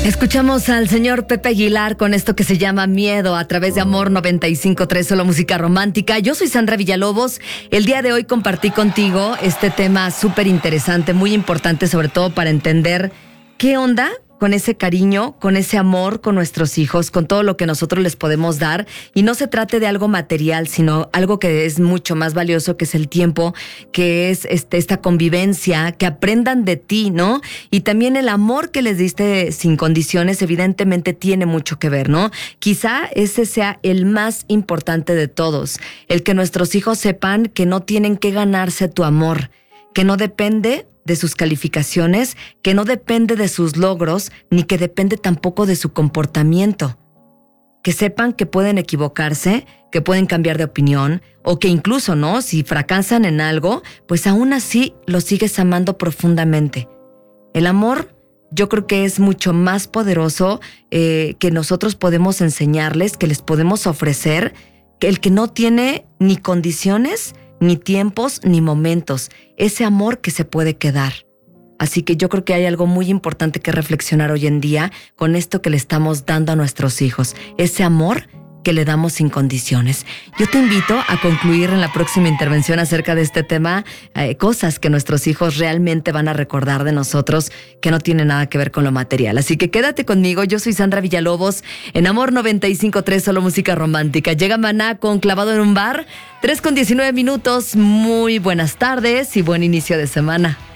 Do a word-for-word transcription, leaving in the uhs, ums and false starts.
Escuchamos al señor Pepe Aguilar con esto que se llama Miedo a través de Amor noventa y cinco punto tres, solo música romántica. Yo soy Sandra Villalobos. El día de hoy compartí contigo este tema súper interesante, muy importante, sobre todo para entender qué onda con ese cariño, con ese amor con nuestros hijos, con todo lo que nosotros les podemos dar. Y no se trate de algo material, sino algo que es mucho más valioso, que es el tiempo, que es este, esta convivencia, que aprendan de ti, ¿no? Y también el amor que les diste sin condiciones, evidentemente tiene mucho que ver, ¿no? Quizá ese sea el más importante de todos, el que nuestros hijos sepan que no tienen que ganarse tu amor, que no depende de sus calificaciones, que no depende de sus logros, ni que depende tampoco de su comportamiento. Que sepan que pueden equivocarse, que pueden cambiar de opinión, o que incluso, ¿no? Si fracasan en algo, pues aún así los sigues amando profundamente. El amor, yo creo que es mucho más poderoso eh, que nosotros podemos enseñarles, que les podemos ofrecer, que el que no tiene ni condiciones, ni tiempos, ni momentos. Ese amor que se puede quedar. Así que yo creo que hay algo muy importante que reflexionar hoy en día con esto que le estamos dando a nuestros hijos. Ese amor que le damos sin condiciones. Yo te invito a concluir en la próxima intervención acerca de este tema, eh, cosas que nuestros hijos realmente van a recordar de nosotros que no tienen nada que ver con lo material. Así que quédate conmigo, yo soy Sandra Villalobos, en Amor noventa y cinco punto tres, solo música romántica. Llega Maná con Clavado en un bar, tres con diecinueve minutos. Muy buenas tardes y buen inicio de semana.